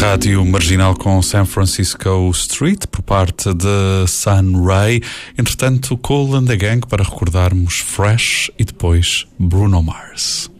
Rádio Marginal com San Francisco Street por parte de Sun Ra. Entretanto, Kool and the Gang para recordarmos Fresh e depois Bruno Mars.